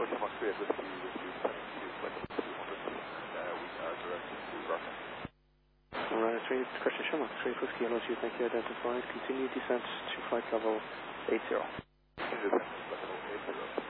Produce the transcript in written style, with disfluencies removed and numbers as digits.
Ocean Fox 3 at Whiskey with you, descending to flight level 200 feet, and we are directed to Rockland. Alright, 3, Christian Schumann, 3 Whiskey, LOG, thank you, identified. Continue descent to flight level 80. Continue descent to flight level 80.